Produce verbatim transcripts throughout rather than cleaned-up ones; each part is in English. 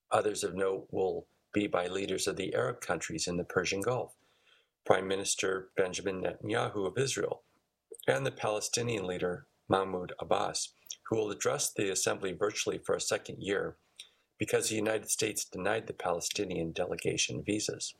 Others of note will be by leaders of the Arab countries in the Persian Gulf, Prime Minister Benjamin Netanyahu of Israel, and the Palestinian leader Mahmoud Abbas, who will address the assembly virtually for a second year because the United States denied the Palestinian delegation visas.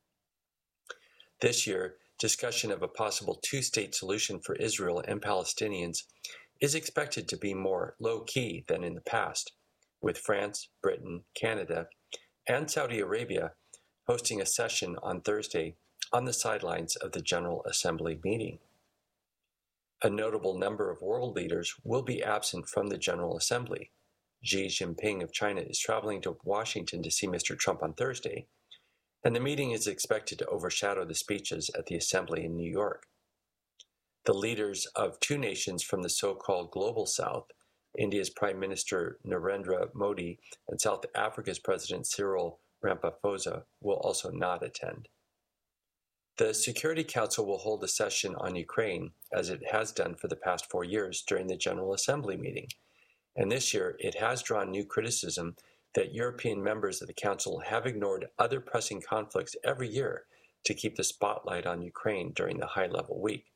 This year, discussion of a possible two-state solution for Israel and Palestinians is expected to be more low-key than in the past, with France, Britain, Canada, and Saudi Arabia hosting a session on Thursday on the sidelines of the General Assembly meeting. A notable number of world leaders will be absent from the General Assembly. Xi Jinping of China is traveling to Washington to see Mister Trump on Thursday, and the meeting is expected to overshadow the speeches at the Assembly in New York. The leaders of two nations from the so-called Global South, India's Prime Minister Narendra Modi and South Africa's President Cyril Ramaphosa, will also not attend. The Security Council will hold a session on Ukraine, as it has done for the past four years during the General Assembly meeting, and this year it has drawn new criticism that European members of the Council have ignored other pressing conflicts every year to keep the spotlight on Ukraine during the high-level week.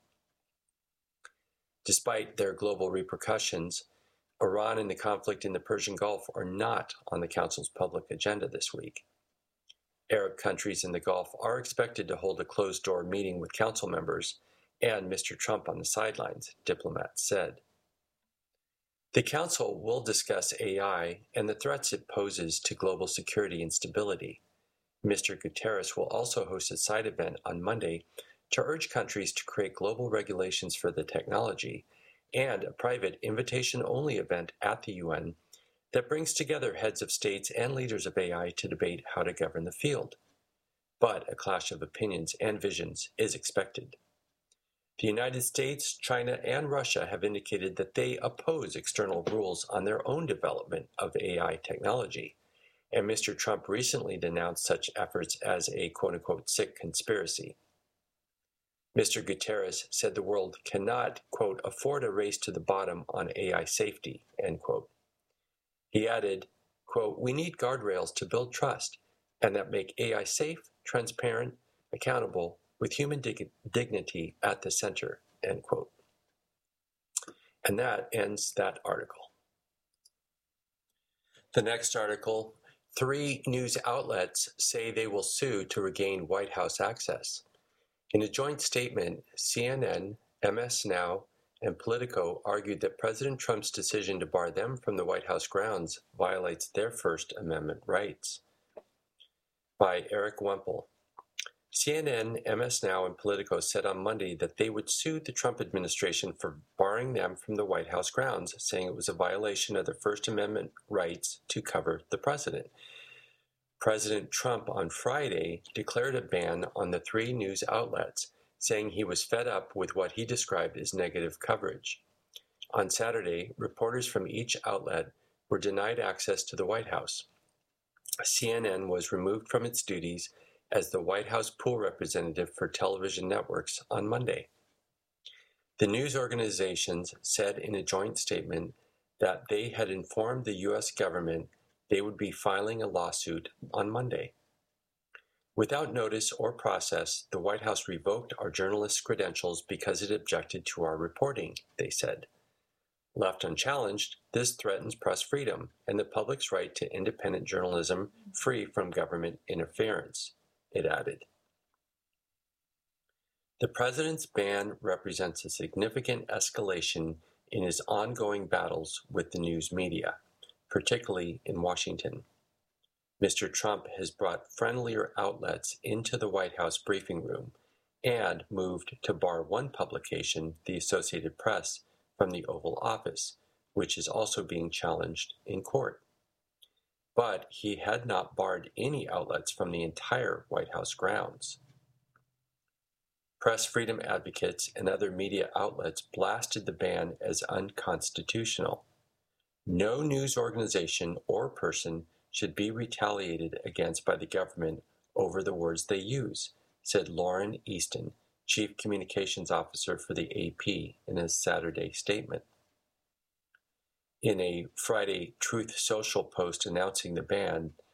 Despite their global repercussions, Iran and the conflict in the Persian Gulf are not on the Council's public agenda this week. Arab countries in the Gulf are expected to hold a closed-door meeting with Council members and Mister Trump on the sidelines, diplomats said. The Council will discuss A I and the threats it poses to global security and stability. Mister Guterres will also host a side event on Monday to urge countries to create global regulations for the technology, and a private invitation-only event at the U N that brings together heads of states and leaders of A I to debate how to govern the field. But a clash of opinions and visions is expected. The United States, China, and Russia have indicated that they oppose external rules on their own development of A I technology, and Mister Trump recently denounced such efforts as a quote-unquote sick conspiracy. Mister Guterres said the world cannot, quote, afford a race to the bottom on A I safety, end quote. He added, quote, we need guardrails to build trust and that make A I safe, transparent, accountable, with human dig- dignity at the center, end quote. And that ends that article. The next article, three news outlets say they will sue to regain White House access. In a joint statement, C N N, M S Now, and Politico argued that President Trump's decision to bar them from the White House grounds violates their First Amendment rights. By Eric Wemple. C N N, M S Now, and Politico said on Monday that they would sue the Trump administration for barring them from the White House grounds, saying it was a violation of their First Amendment rights to cover the president. President Trump on Friday declared a ban on the three news outlets, saying he was fed up with what he described as negative coverage. On Saturday, reporters from each outlet were denied access to the White House. C N N was removed from its duties as the White House pool representative for television networks on Monday. The news organizations said in a joint statement that they had informed the U S government they would be filing a lawsuit on Monday. Without notice or process, the White House revoked our journalists' credentials because it objected to our reporting, they said. Left unchallenged, this threatens press freedom and the public's right to independent journalism free from government interference, it added. The president's ban represents a significant escalation in his ongoing battles with the news media, particularly in Washington. Mister Trump has brought friendlier outlets into the White House briefing room and moved to bar one publication, the Associated Press, from the Oval Office, which is also being challenged in court. But he had not barred any outlets from the entire White House grounds. Press freedom advocates and other media outlets blasted the ban as unconstitutional. No news organization or person should be retaliated against by the government over the words they use, said Lauren Easton, Chief Communications Officer for the A P, in a Saturday statement. In a Friday Truth Social post announcing the ban,